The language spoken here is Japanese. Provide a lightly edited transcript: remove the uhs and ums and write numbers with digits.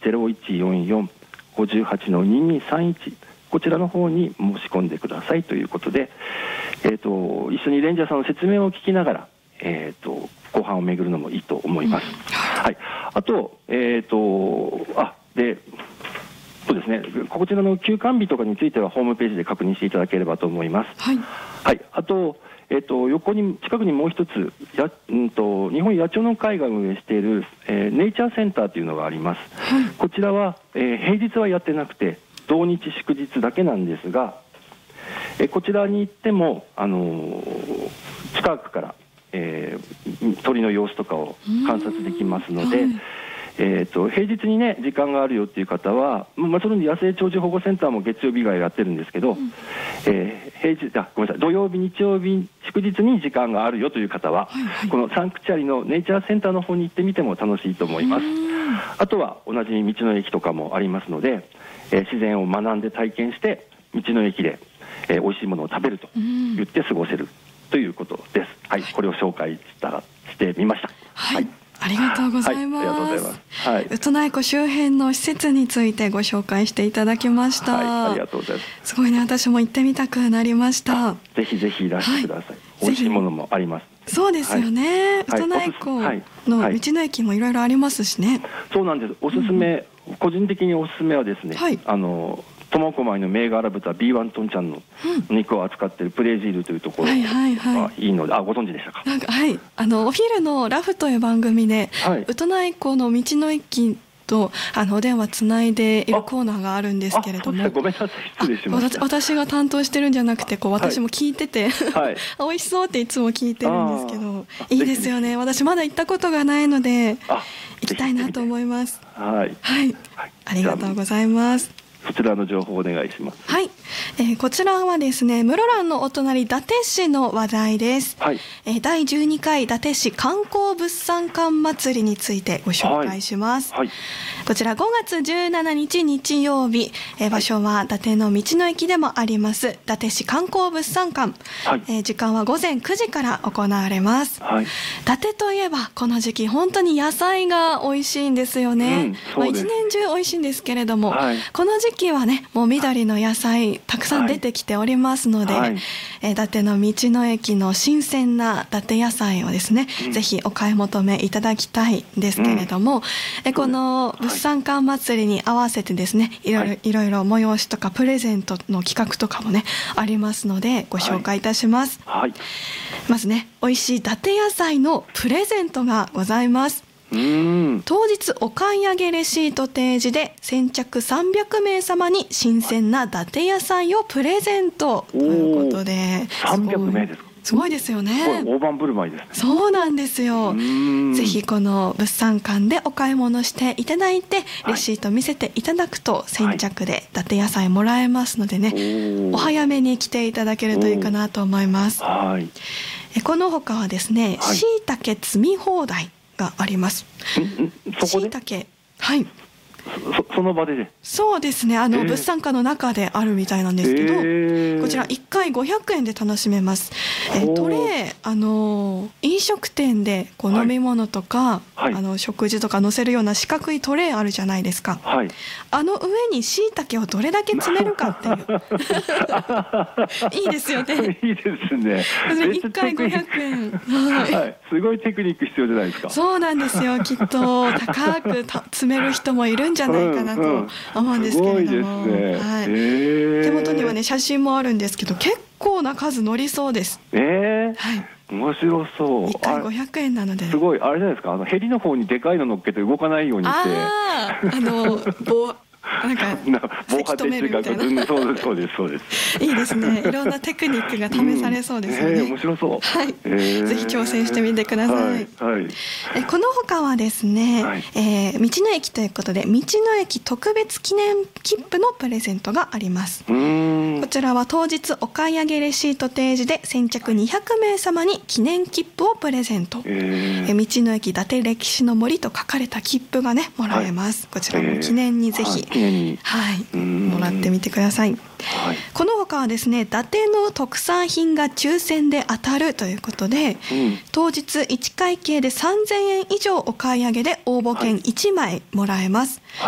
0144-58-2231、こちらの方に申し込んでくださいということで、一緒にレンジャーさんの説明を聞きながら、後半を巡るのもいいと思います。はい、あと、そうですね、こちらの休館日とかについてはホームページで確認していただければと思います。はい、はい、あと、横に近くにもう一つ日本野鳥の会が運営している、ネイチャーセンターというのがあります。はい、こちらは、平日はやってなくて土日祝日だけなんですが、こちらに行っても、近くから、鳥の様子とかを観察できますので、平日にね時間があるよっていう方は、その野生鳥獣保護センターも月曜日以外やってるんですけど、土曜日日曜日祝日に時間があるよという方は、このサンクチュアリのネイチャーセンターの方に行ってみても楽しいと思います。あとは同じ道の駅とかもありますので、自然を学んで体験して道の駅で、美味しいものを食べると言って過ごせるということです。はい、これを紹介してみました。はい、 ありがとうございます。 はい、ありがとうございます。はい、 ウトナイ湖周辺の施設についてご紹介していただきました。 はい、ありがとうございます。 すごいね、私も行ってみたくなりました。 ぜひぜひいらしてください。美味しいものもあります。 そうですよね。ウトナイ湖の道の駅もいろいろありますしね。 そうなんです。おすすめ、個人的におすすめはですね、苫小牧の銘柄豚 B1 トンちゃんの肉を扱っているプレージールというところがいいので、ご存知でしたか？ はい、お昼のラフという番組で、ウトナイ湖の道の駅とお電話つないでいるコーナーがあるんですけれども、 ごめんなさい、失礼しました。 私が担当してるんじゃなくて、私も聞いてて、美味しそうっていつも聞いてるんですけど、いいですよね。私まだ行ったことがないので行きたいなと思います。はい、ありがとうございます。 そちらの情報をお願いします。 はい、こちらはですね、室蘭のお隣伊達市の話題です。はい、第12回伊達市観光物産館祭りについてご紹介します。こちら5月17日日曜日、場所は伊達の道の駅でもあります伊達市観光物産館、時間は午前9時から行われます。伊達といえばこの時期本当に野菜が美味しいんですよね。一年中美味しいんですけれども、この時期はね、もう緑の野菜たくさん出てきておりますので、伊達の道の駅の新鮮な伊達野菜をですね、ぜひお買い求めいただきたいんですけれども、この物産館祭りに合わせてですね、いろいろ催しとかプレゼントの企画とかもねありますのでご紹介いたします。まずね、美味しい伊達野菜のプレゼントがございます。当日お買い上げレシート提示で先着300名様に新鮮な伊達野菜をプレゼントということで、 300名ですか？ すごいですよね。 大盤振る舞いですね。 そうなんですよ。ぜひこの物産館でお買い物していただいて、レシート見せていただくと先着で伊達野菜もらえますのでね、お早めに来ていただけるといいかなと思います。この他はですね、しいたけ摘み放題があります。しいたけ、 その場で。そうですね、 物産館の中であるみたいなんですけど、こちら1回500円で楽しめます。トレー、飲食店でこう飲み物とか、食事とか乗せるような四角いトレーあるじゃないですか。あの上にしいたけをどれだけ詰めるかっていういいですよね。 いいですね。 1回500円、 すごいテクニック必要じゃないですか。 そうなんですよ。きっと高く詰める人もいるんじゃないかなと思うんですけれども、手元にはね写真もあるんですけど、結構な数乗りそうです。 面白そう。 1回500円なので、 すごいあれじゃないですか、ヘリの方にでかいの乗っけて動かないようにして、 なんか防波堤みたいな。そうです。 いいですね。いろんなテクニックが試されそうですよね。 面白そう。 ぜひ挑戦してみてください。この他はですね、道の駅ということで道の駅特別記念切符のプレゼントがあります。こちらは当日お買い上げレシート提示で先着200名様に記念切符をプレゼント。道の駅伊達歴史の森と書かれた切符がねもらえます。こちらも記念にぜひもらってみてください。この他はですね、伊達の特産品が抽選で当たるということで、当日1会計で3000円以上お買い上げで応募券1枚もらえます。